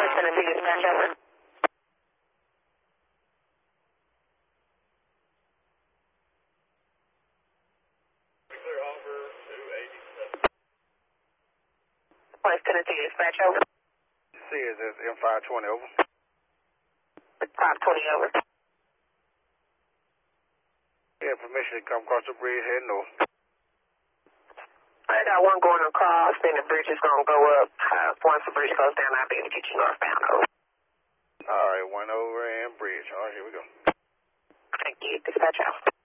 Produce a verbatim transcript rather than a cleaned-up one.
Tennessee dispatch over. West Tennessee dispatch over. C is M five twenty over. five twenty over. You have permission to come across the bridge heading north. I got one going across, then the bridge is going to go up. Uh, once the bridge goes down, I'll be able to get you northbound over. All right, one over and bridge. All right, here we go. Thank you. Dispatch out.